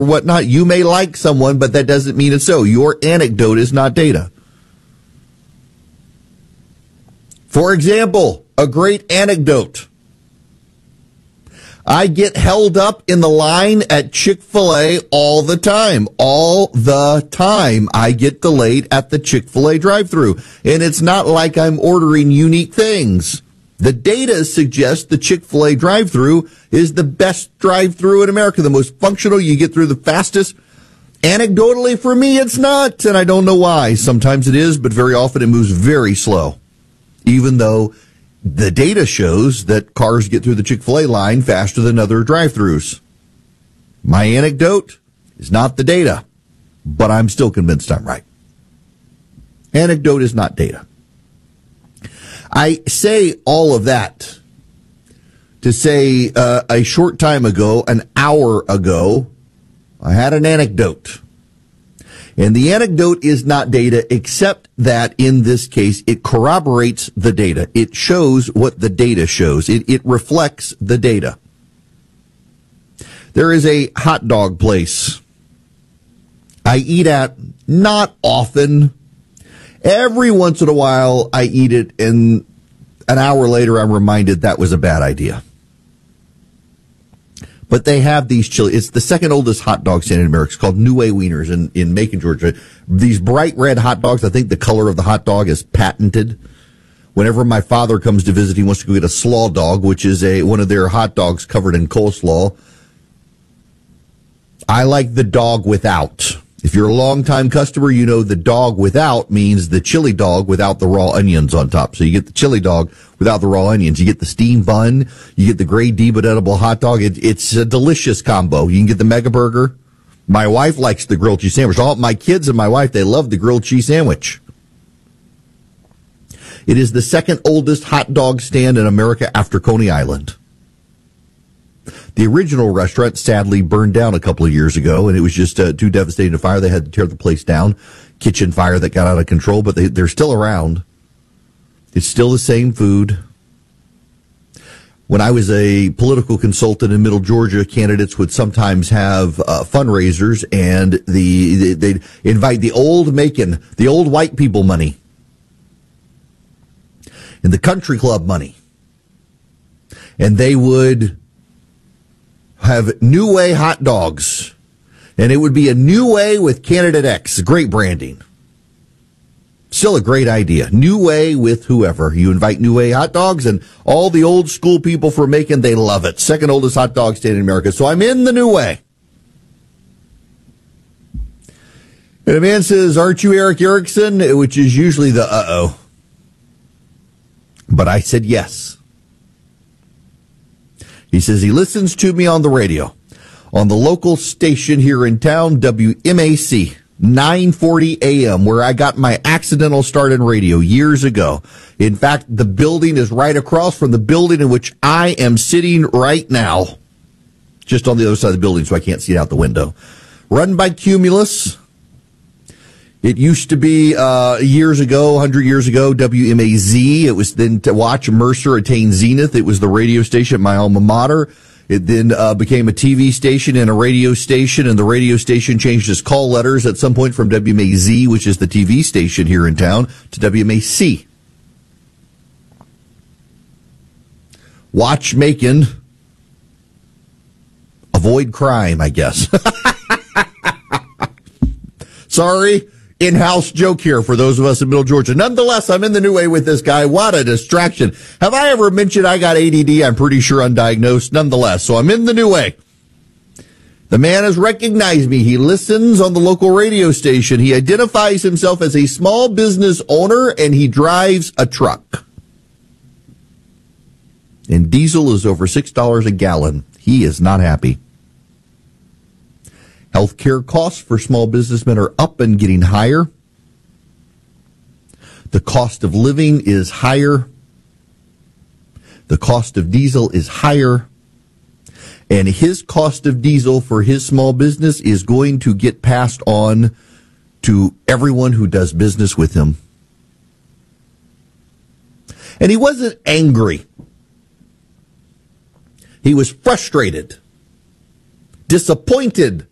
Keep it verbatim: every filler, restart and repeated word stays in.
whatnot. You may like someone, but that doesn't mean it's so. Your anecdote is not data. For example, a great anecdote. I get held up in the line at Chick-fil-A all the time. All the time I get delayed at the Chick-fil-A drive-thru. And it's not like I'm ordering unique things. The data suggests the Chick-fil-A drive-thru is the best drive-thru in America, the most functional. You get through the fastest. Anecdotally, for me, it's not, and I don't know why. Sometimes it is, but very often it moves very slow, even though the data shows that cars get through the Chick-fil-A line faster than other drive-thrus. My anecdote is not the data, but I'm still convinced I'm right. Anecdote is not data. I say all of that to say uh, a short time ago, an hour ago, I had an anecdote. And the anecdote is not data, except that in this case, it corroborates the data. It shows what the data shows. It, it reflects the data. There is a hot dog place I eat at not often. Every once in a while, I eat it, and an hour later, I'm reminded that was a bad idea. But they have these chili. It's the second oldest hot dog stand in America. It's called New Way Wieners in, in Macon, Georgia. These bright red hot dogs, I think the color of the hot dog is patented. Whenever my father comes to visit, he wants to go get a slaw dog, which is a one of their hot dogs covered in coleslaw. I like the dog without. If you're a longtime customer, you know the dog without means the chili dog without the raw onions on top. So you get the chili dog without the raw onions. You get the steamed bun. You get the grade D but edible hot dog. It, it's a delicious combo. You can get the mega burger. My wife likes the grilled cheese sandwich. All my kids and my wife, they love the grilled cheese sandwich. It is the second oldest hot dog stand in America after Coney Island. The original restaurant sadly burned down a couple of years ago, and it was just uh, too devastating a fire. They had to tear the place down. Kitchen fire that got out of control, but they, they're still around. It's still the same food. When I was a political consultant in Middle Georgia, candidates would sometimes have uh, fundraisers, and the they'd invite the old Macon, the old white people money, and the country club money, and they would have New Way hot dogs, and it would be a New Way with Candidate X. Great branding. Still a great idea. New Way with whoever. You invite New Way hot dogs, and all the old school people from Macon, they love it. Second oldest hot dog stand in America. So I'm in the New Way. And a man says, aren't you Eric Erickson? Which is usually the uh-oh. But I said yes. He says he listens to me on the radio, on the local station here in town, W M A C, nine forty A M, where I got my accidental start in radio years ago. In fact, the building is right across from the building in which I am sitting right now, just on the other side of the building, so I can't see it out the window. Run by Cumulus. It used to be, uh, years ago, one hundred years ago, W M A Z. It was then to watch Mercer attain zenith. It was the radio station at my alma mater. It then uh, became a T V station and a radio station, and the radio station changed its call letters at some point from W M A Z, which is the T V station here in town, to W M A C. Watch Macon. Avoid crime, I guess. Sorry. In-house joke here for those of us in Middle Georgia. Nonetheless, I'm in the New Way with this guy. What a distraction. Have I ever mentioned I got A D D? I'm pretty sure undiagnosed. Nonetheless, so I'm in the New Way. The man has recognized me. He listens on the local radio station. He identifies himself as a small business owner, and he drives a truck. And diesel is over six dollars a gallon. He is not happy. Healthcare costs for small businessmen are up and getting higher. The cost of living is higher. The cost of diesel is higher. And his cost of diesel for his small business is going to get passed on to everyone who does business with him. And he wasn't angry. He was frustrated, disappointed,